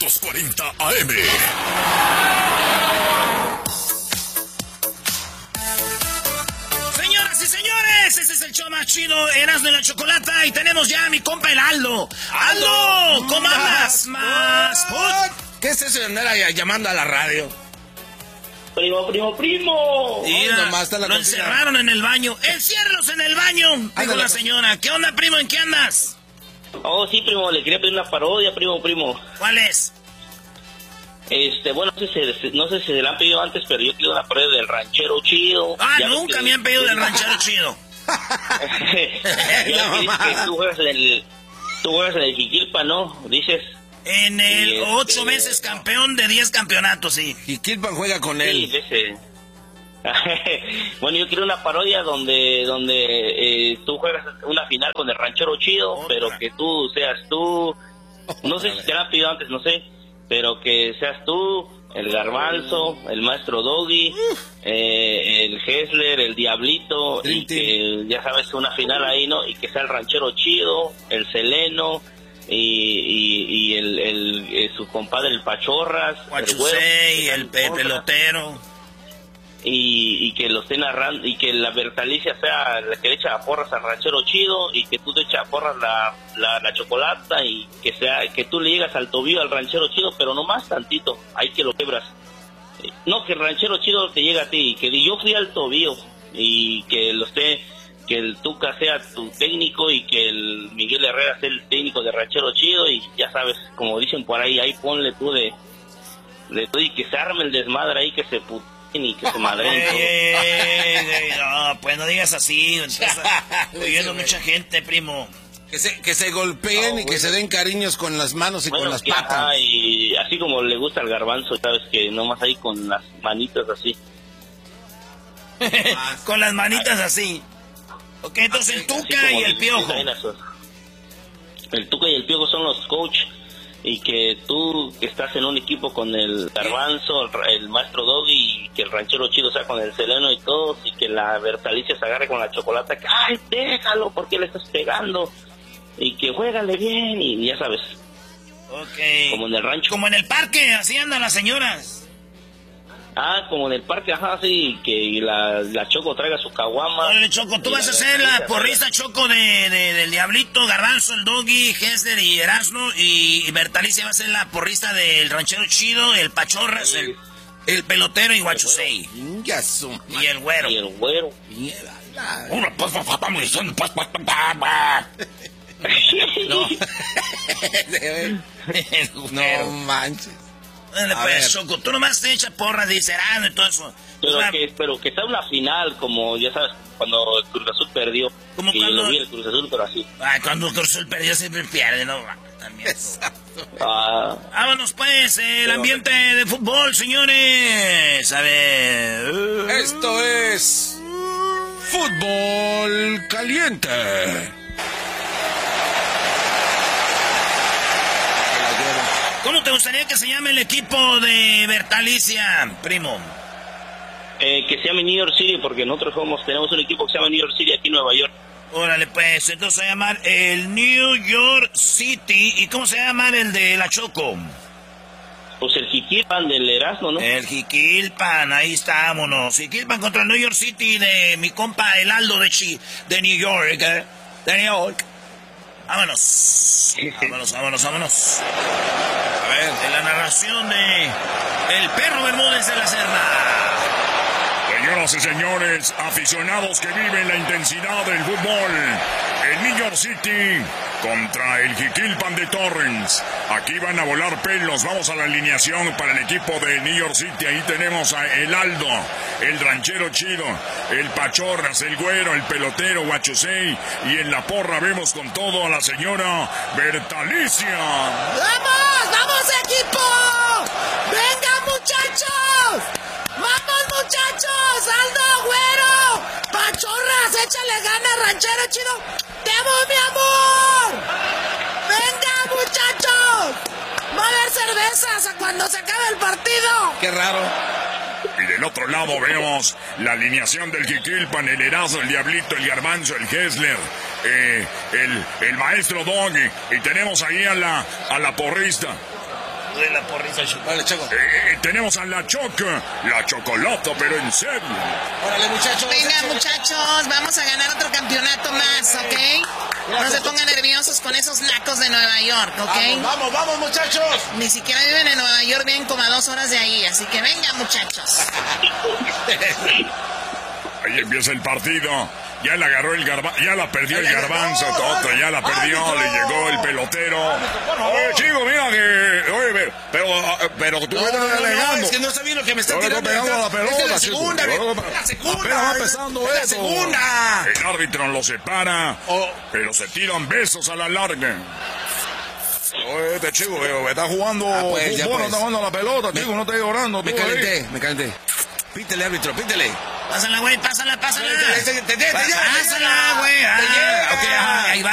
540 AM. Señoras y señores, este es el show más chido, Erasmo y la Chocolata, y tenemos ya a mi compa el Aldo. ¡Aldo! ¿Cómo andas? ¿Qué es eso de andar llamando a la radio? Primo. Mira, nomás está la lo cocina. encerraron en el baño. ¡Enciérralos en el baño! Dijo Ándale, la señora. ¿Qué onda, primo? ¿En qué andas? Oh, sí, primo, le quería pedir una parodia, primo. ¿Cuál es? Bueno, no sé si se la han pedido antes, pero yo quiero una parodia del ranchero chido. Ah, Ya nunca ves me han pedido del ranchero chido. Ya ves que tú juegas en el Jiquilpa, ¿no? Dices. En el 8 veces campeón de 10 campeonatos, sí. Y Kilpan juega con él. Sí, ese. Bueno, yo quiero una parodia donde tú juegas una final con el ranchero chido, Otra. pero que tú seas tú. No sé si te la han pedido antes, no sé. Pero que seas tú, el Garbanzo, el maestro Doggy, el Hessler, el Diablito, y que ya sabes, una final ahí, ¿no? Y que sea el ranchero chido, el Seleno, y su compadre el Pachorras, Guachusei, el pelotero. y que lo esté narrando, y que la Bertalicia sea la que le echa porras al ranchero chido, y que tú te echas porras la Chocolata, y que tú le llegas al tobillo al ranchero chido, pero no más tantito, ahí que lo quebras. No, que el ranchero chido te llega a ti, y que yo fui al tobillo, y que el Tuca sea tu técnico, y que el Miguel Herrera sea el técnico de ranchero chido, y ya sabes, como dicen por ahí ponle tú de todo, y que se arme el desmadre ahí, que se y que se madren. No, pues no digas así. Está oyendo mucha gente, primo. Que se golpeen y que se den cariños con las manos y con las patas. Y así como le gusta al Garbanzo, sabes, que nomás ahí con las manitas así. Con las manitas así. Ok, entonces el Tuca y el Piojo. El Tuca y el Piojo son los coach, y que tú que estás en un equipo con el Garbanzo, el maestro Doggy, y que el ranchero chido sea con el Seleno y todos, y que la Bertalicia se agarre con la Chocolata, que ¡ay, déjalo! ¿Por qué le estás pegando? Y que juégale bien, y ya sabes. Ok. Como en el rancho. Como en el parque, así andan las señoras. Ah, como en el parque, ajá, sí, que la Choco traiga su caguama. Órale, Choco, tú vas a ser la porrista, Choco, del Diablito, Garbanzo, el Doggy, Hessler y Erasmo, y Bertalicia va a ser la porrista del ranchero chido, el Pachorras, el pelotero y Guachusei. Y el güero. Y el güero. No manches. Pues, Choco, tú nomás te echas porras, dice Erasmo y todo eso. Pero que sea una final, como ya sabes, cuando el Cruz Azul perdió. Como que cuando... yo lo vi el Cruz Azul, pero así. Ay, cuando el Cruz Azul perdió siempre pierde, ¿no? También. Vámonos pues, el ambiente de fútbol, señores. A ver. Esto es Fútbol Caliente. ¿Cómo te gustaría que se llame el equipo de Bertalicia, primo? Que se llame New York City, porque nosotros tenemos un equipo que se llama New York City aquí en Nueva York. Órale, pues, entonces se va a llamar el New York City. ¿Y cómo se va a llamar el de la Choco? Pues el Jiquilpan del Erasmo, ¿no? El Jiquilpan, ahí estámonos. Jiquilpan contra el New York City de mi compa el Aldo de New York, de New York. Vámonos. Vámonos. A ver, en la narración de el Perro Bermúdez de la Serna. Señoras y señores, aficionados que viven la intensidad del fútbol, el New York City contra el Jiquilpan de Torrance. Aquí van a volar pelos. Vamos a la alineación para el equipo de New York City. Ahí tenemos a el Aldo, el ranchero chido, el Pachorras, el güero, el pelotero Guachusei, y en la porra vemos con todo a la señora Bertalicia. ¡Vamos, equipo! ¡Venga, muchachos! ¡Vamos, muchachos! ¡Aldo, güero! ¡Pachorras, échale ganas, ranchero chido! ¡Te amo, mi amor! ¡Venga, muchachos! ¡Va a haber cervezas cuando se acabe el partido! ¡Qué raro! Y del otro lado vemos la alineación del Jiquilpan, el Erasmo, el Diablito, el Garbanzo, el Hessler, el maestro Doggy. Y tenemos ahí a la porrista. De la porrisa, Órale, Choco. Tenemos a la chocolata, pero en serio. Órale, muchachos. Venga, muchachos, vamos a ganar otro campeonato más, ¿ok? No se pongan nerviosos con esos nacos de Nueva York, ¿ok? Vamos, muchachos. Ni siquiera viven en Nueva York, viven como a 2 horas de ahí, así que venga, muchachos. Ahí empieza el partido. Ya la agarró ya la perdió el garbanzo, Toto, ya la perdió, le llegó el pelotero. Oye, chico, mira que... Oye, pero tú me estás delegando. Es que no sabía lo que me está Yo le tirando. estoy pegando la pelota, Es la chico. segunda, Apenas va empezando es la eso. segunda. El árbitro lo separa, pero se tiran besos a la larga. Oye, este chico, me está jugando pues, ya fútbol, pues. no está jugando la pelota, chico, no estoy llorando. Me calenté. Pítele, árbitro, pítele. Pásala, güey, pásala. Pásala, güey. Pásala, güey. Ok, ahí va.